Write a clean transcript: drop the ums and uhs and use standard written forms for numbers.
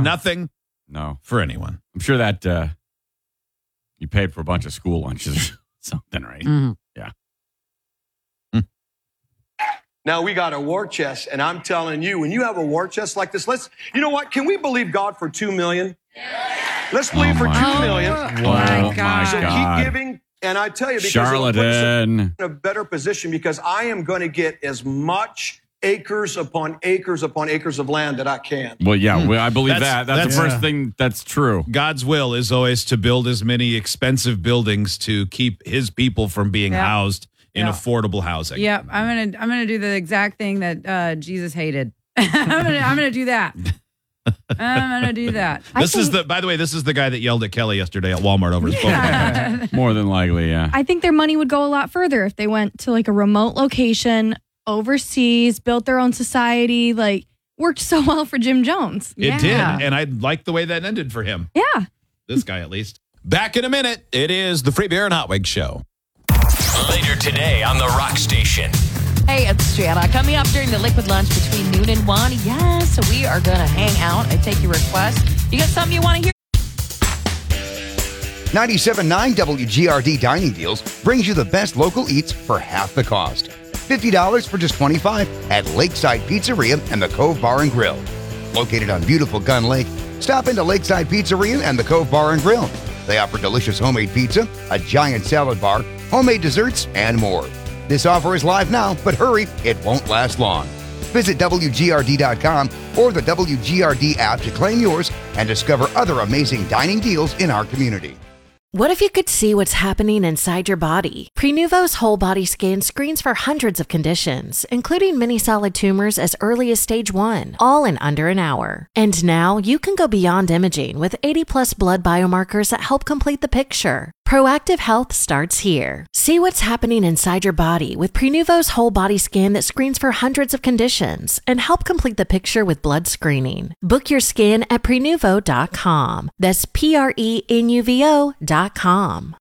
nothing for anyone. I'm sure that you paid for a bunch of school lunches or something, right? Mm-hmm. Yeah. Now we got a war chest, and I'm telling you, when you have a war chest like this, you know what? Can we believe God for $2 million? Let's believe for $2 million. My God. So keep giving, and I tell you, because Charlatan. it'll put us in a better position, because I am going to get as much acres upon acres upon acres of land that I can. Well, yeah, I believe that. That's the first yeah. thing that's true. God's will is always to build as many expensive buildings to keep his people from being housed in affordable housing. Yep, I'm gonna do the exact thing that Jesus hated. I'm gonna do that. I'm gonna do that. By the way, this is the guy that yelled at Kelly yesterday at Walmart over his phone. More than likely, yeah. I think their money would go a lot further if they went to like a remote location overseas, built their own society, like worked so well for Jim Jones. It did, and I like the way that ended for him. Yeah. This guy, at least. Back in a minute. It is the Free Beer and Hot Wig Show. Later today on the Rock Station. Hey, it's Jana. Coming up during the Liquid Lunch between noon and 1. Yes, we are going to hang out and take your requests. You got something you want to hear? 97.9 WGRD Dining Deals brings you the best local eats for half the cost. $50 for just $25 at Lakeside Pizzeria and the Cove Bar and Grill. Located on beautiful Gun Lake, stop into Lakeside Pizzeria and the Cove Bar and Grill. They offer delicious homemade pizza, a giant salad bar, homemade desserts, and more. This offer is live now, but hurry, it won't last long. Visit WGRD.com or the WGRD app to claim yours and discover other amazing dining deals in our community. What if you could see what's happening inside your body? Prenuvo's whole body scan screens for hundreds of conditions, including many solid tumors as early as stage 1, all in under an hour. And now you can go beyond imaging with 80+ blood biomarkers that help complete the picture. Proactive health starts here. See what's happening inside your body with Prenuvo's whole body scan that screens for hundreds of conditions and help complete the picture with blood screening. Book your scan at Prenuvo.com. That's Prenuvo.com.